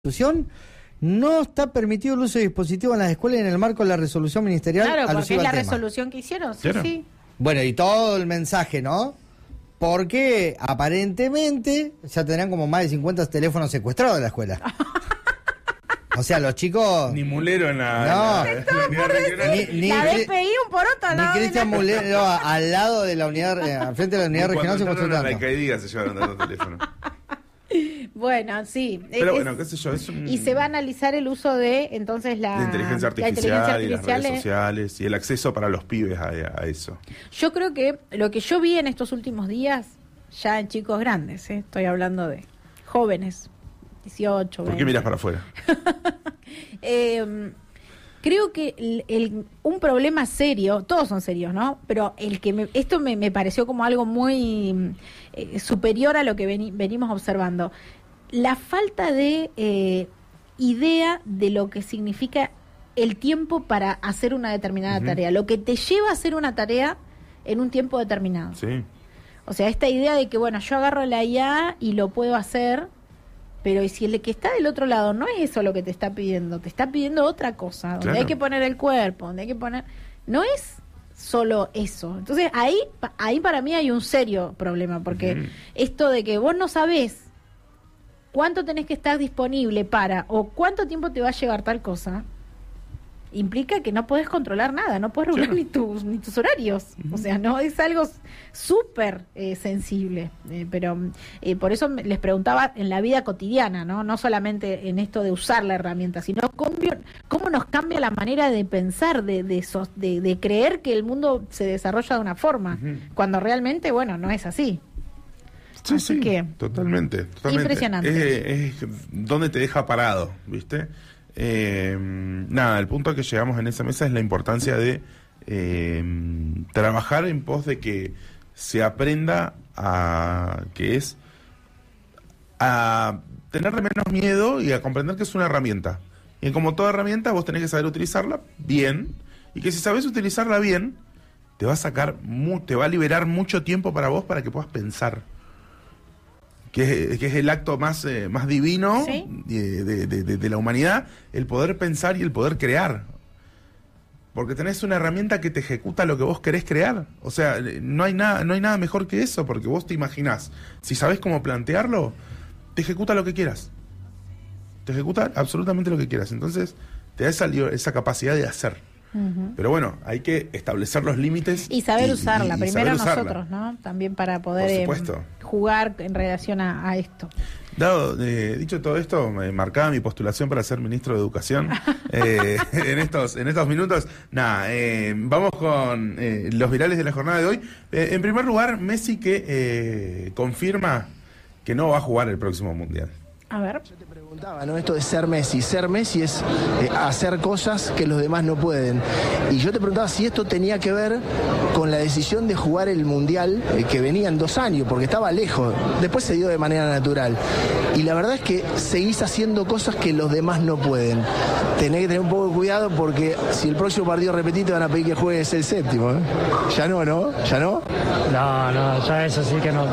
Constitución no está permitido el uso de dispositivos en las escuelas en el marco de la resolución ministerial. Claro, porque es alusiva la al tema. resolución que hicieron, sí, Claro. sí. Bueno, y todo el mensaje, ¿no? Porque aparentemente ya tendrán como más de 50 teléfonos secuestrados de la escuela. O sea, los chicos... Ni Mulero en la... No. en la unidad regional. Ni La DPI un poroto, Ni ¿no? Cristian Mulero al lado de la unidad, al frente de la unidad regional se Cuando encontró entraron a la tanto. alcaldía se llevaron tantos teléfonos. Bueno, sí. Pero bueno, qué sé yo, es un... Y se va a analizar el uso de, entonces, la inteligencia artificial y las redes artificial. sociales y el acceso para los pibes a eso. Yo creo que lo que yo vi en estos últimos días, ya en chicos grandes, estoy hablando de jóvenes, 18, ¿Por qué miras para afuera? Creo que un problema serio, todos son serios, ¿no? Pero esto me pareció como algo muy superior a lo que venimos observando. La falta de idea de lo que significa el tiempo para hacer una determinada tarea, lo que te lleva a hacer una tarea en un tiempo determinado. Sí. O sea, esta idea de que, bueno, yo agarro la IA y lo puedo hacer, pero si el que está del otro lado no es eso lo que te está pidiendo otra cosa, donde Claro. hay que poner el cuerpo, donde hay que poner... No es solo eso. Entonces, ahí para mí hay un serio problema, porque esto de que vos no sabés cuánto tenés que estar disponible para, o cuánto tiempo te va a llevar tal cosa, implica que no podés controlar nada, no podés regular ni tus horarios. O sea, no es algo súper sensible. Pero por eso les preguntaba en la vida cotidiana, no solamente en esto de usar la herramienta, sino cómo nos cambia la manera de pensar, de creer que el mundo se desarrolla de una forma, cuando realmente, bueno, no es así. Sí, Así sí, que, totalmente. impresionante. Es donde te deja parado, ¿viste? Nada, el punto al que llegamos en esa mesa es la importancia de trabajar en pos de que se aprenda a tenerle menos miedo y a comprender que es una herramienta. Y como toda herramienta vos tenés que saber utilizarla bien, y que si sabés utilizarla bien, te va a liberar mucho tiempo para vos para que puedas pensar. Que es el acto más divino, ¿sí?, de la humanidad, el poder pensar y el poder crear. Porque tenés una herramienta que te ejecuta lo que vos querés crear. O sea, no hay nada mejor que eso, porque vos te imaginás. Si sabés cómo plantearlo, te ejecuta lo que quieras. Te ejecuta absolutamente lo que quieras. Entonces, te da esa capacidad de hacer. Pero bueno, hay que establecer los límites y saber usarla, y primero saber usarla. nosotros, ¿no? También para poder jugar en relación a esto. Dicho todo esto, me marcaba mi postulación para ser ministro de Educación en estos minutos. Nada, vamos con los virales de la jornada de hoy. En primer lugar, Messi que confirma que no va a jugar el próximo Mundial. A ver. Yo te preguntaba, ¿no? Esto de ser Messi. Ser Messi es hacer cosas que los demás no pueden. Y yo te preguntaba si esto tenía que ver con la decisión de jugar el Mundial, que venía en 2 años, porque estaba lejos. Después se dio de manera natural. Y la verdad es que seguís haciendo cosas que los demás no pueden. Tenés que tener un poco de cuidado porque si el próximo partido repetís te van a pedir que juegues el 7º. Ya no, ¿no? ¿Ya no? No, ya eso sí que no.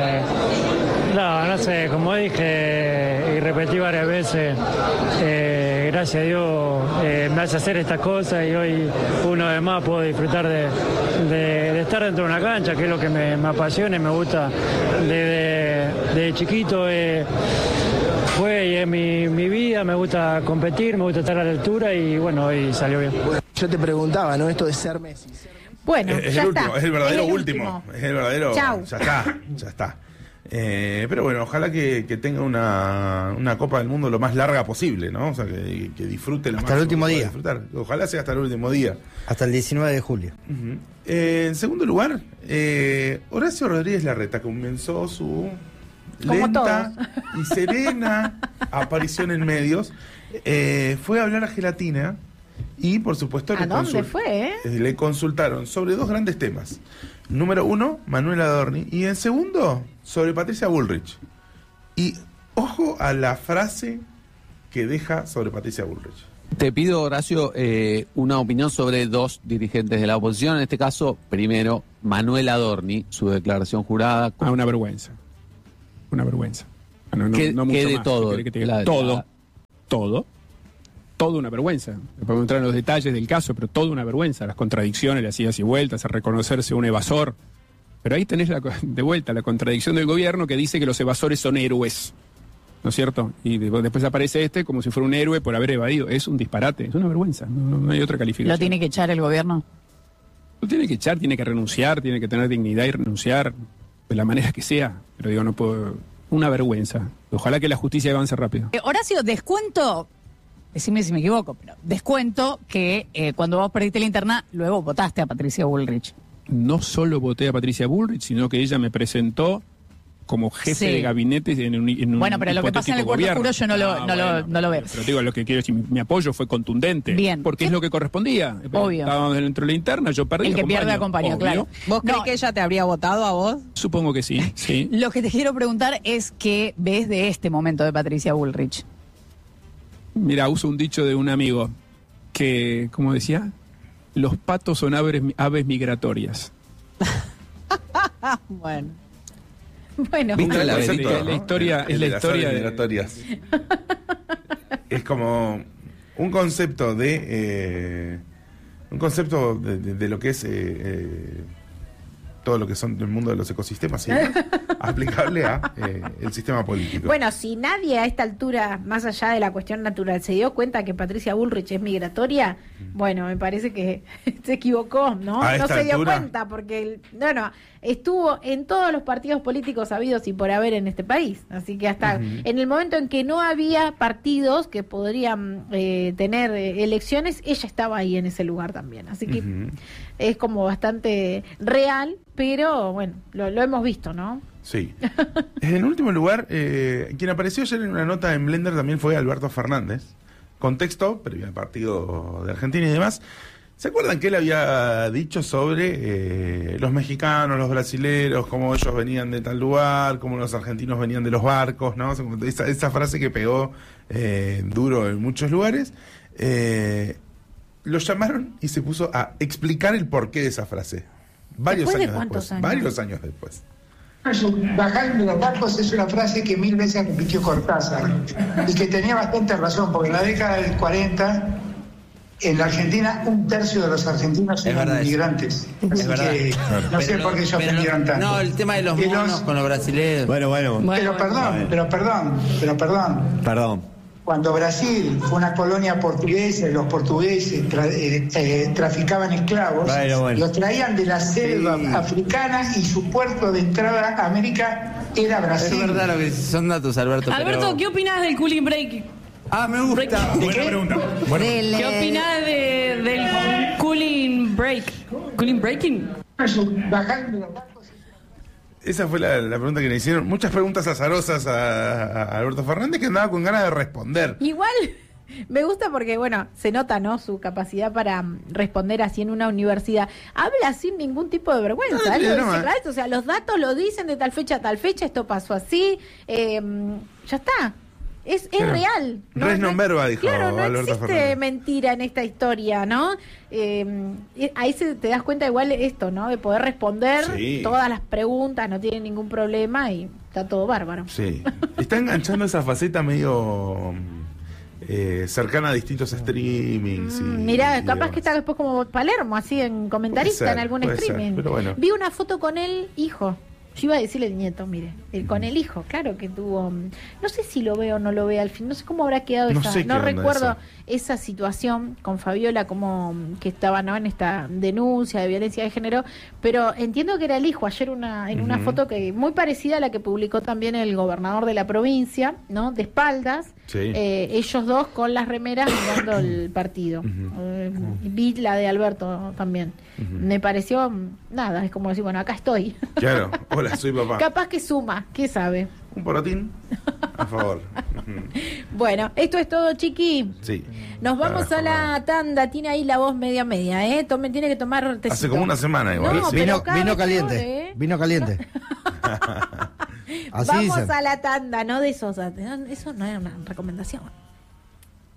No sé, como dije y repetí varias veces, gracias a Dios me hace hacer estas cosas y hoy una vez más puedo disfrutar de estar dentro de una cancha, que es lo que me apasiona y me gusta desde chiquito. Fue y es mi vida, me gusta competir, me gusta estar a la altura y bueno, hoy salió bien. Bueno, yo te preguntaba, ¿no? Esto de ser Messi. Bueno, Es ya el está. último, es el verdadero Es el último. último. Es el verdadero. Chau. Ya está. Pero bueno, ojalá que tenga una Copa del Mundo lo más larga posible, ¿no? O sea, que disfrute lo Hasta más el último que pueda día. disfrutar. Ojalá sea hasta el último día. Hasta el 19 de julio. En segundo lugar, Horacio Rodríguez Larreta comenzó su Como lenta y serena aparición en medios. Fue a hablar a Gelatina y, por supuesto, ¿A dónde fue, le consultaron sobre 2 grandes temas. Número 1, Manuel Adorni. Y en segundo, sobre Patricia Bullrich. Y ojo a la frase que deja sobre Patricia Bullrich. Te pido, Horacio, una opinión sobre 2 dirigentes de la oposición. En este caso, primero, Manuel Adorni, su declaración jurada. Una vergüenza. Una vergüenza. ¿Qué de todo? Todo. todo una vergüenza. Podemos entrar en los detalles del caso, pero toda una vergüenza. Las contradicciones, las idas y vueltas, a reconocerse un evasor. Pero ahí tenés de vuelta la contradicción del gobierno que dice que los evasores son héroes, ¿no es cierto? Y después aparece como si fuera un héroe por haber evadido. Es un disparate, es una vergüenza, no hay otra calificación. ¿Lo tiene que echar el gobierno? Lo tiene que echar, tiene que renunciar, tiene que tener dignidad y renunciar de la manera que sea. Pero digo, no puedo... Una vergüenza. Ojalá que la justicia avance rápido. Horacio, descuento, decime si me equivoco, pero descuento que cuando vos perdiste la interna, luego votaste a Patricia Bullrich. No solo voté a Patricia Bullrich, sino que ella me presentó como jefe de gabinete en un bueno, pero lo que pasa en el cuarto oscuro yo no lo veo. Pero digo, lo que quiero decir, mi apoyo fue contundente. Bien. Porque es lo que correspondía. Obvio. Estábamos dentro de la interna, yo perdí. El que pierde acompaña, claro. ¿Vos crees que ella te habría votado a vos? Supongo que sí, sí. Lo que te quiero preguntar es qué ves de este momento de Patricia Bullrich. Mira, uso un dicho de un amigo que, ¿cómo decía? Los patos son aves migratorias. Bueno. ¿Viste la concepto, la historia El es la de las historia aves de... migratorias. Es como un concepto de lo que es todo lo que son el mundo de los ecosistemas, ¿sí? Aplicable a el sistema político. Bueno, si nadie a esta altura, más allá de la cuestión natural, se dio cuenta que Patricia Bullrich es migratoria, bueno, me parece que se equivocó, ¿no? No se dio cuenta porque, estuvo en todos los partidos políticos habidos y por haber en este país. Así que hasta en el momento en que no había partidos que podrían tener elecciones, ella estaba ahí en ese lugar también. Así que es como bastante real, pero bueno, lo hemos visto, ¿no? Sí. En último lugar, quien apareció ayer en una nota en Blender también fue Alberto Fernández. Contexto, previo al partido de Argentina y demás. ¿Se acuerdan que él había dicho sobre los mexicanos, los brasileros, cómo ellos venían de tal lugar, cómo los argentinos venían de los barcos, ¿no? Esa frase que pegó duro en muchos lugares. Lo llamaron y se puso a explicar el porqué de esa frase. Varios años después. Bajar de los barcos es una frase que 1000 veces repitió Cortázar y que tenía bastante razón, porque en la década del 40 en la Argentina 1/3 de los argentinos eran inmigrantes. Es verdad. No sé por qué ellos ofendieron tanto. No, el tema de los monos con los brasileños. Bueno. Pero perdón. Cuando Brasil fue una colonia portuguesa, los portugueses traficaban esclavos, los traían de la selva africana y su puerto de entrada a América era Brasil. Es verdad lo que son datos, Alberto. Alberto, ¿qué opinas del cooling break? Me gusta. Buena pregunta. ¿Qué opinas del cooling break? ¿Cooling breaking? Bajar de los barcos. Esa fue la pregunta que le hicieron. Muchas preguntas azarosas a Alberto Fernández que andaba con ganas de responder. Igual me gusta porque, bueno, se nota, ¿no? Su capacidad para responder así en una universidad. Habla sin ningún tipo de vergüenza. O sea, los datos lo dicen de tal fecha a tal fecha, esto pasó así. Ya está. Es real. Res non verba, dijo claro, no Alberto existe Fernández. mentira en esta historia, ¿no? Ahí te das cuenta igual esto, ¿no? De poder responder todas las preguntas, no tiene ningún problema y está todo bárbaro. Sí. Está enganchando esa faceta medio cercana a distintos streamings. Mirá, capaz que está después como Palermo, así en comentarista en algún streaming. Pero bueno. Vi una foto con el hijo. Yo iba a decirle el nieto, mire, con el hijo, claro que tuvo, no sé si lo veo o no lo ve al fin, no sé cómo habrá quedado no recuerdo esa situación con Fabiola, como que estaba, ¿no?, en esta denuncia de violencia de género, pero entiendo que era el hijo. Ayer en una foto que muy parecida a la que publicó también el gobernador de la provincia, ¿no?, de espaldas, ellos dos con las remeras mirando el partido. Vi la de Alberto también. Me pareció, nada, es como decir, bueno, acá estoy. Claro, hola, soy papá. Capaz que suma, ¿qué sabe? Un porotín, a favor. Bueno, esto es todo, chiqui. Sí. Nos vamos a la tanda. Tiene ahí la voz media, ¿eh? Tiene que tomar tecito. Hace como una semana igual. No, vino caliente. Vino caliente. Vamos a la tanda, no de esos. Eso no es una recomendación.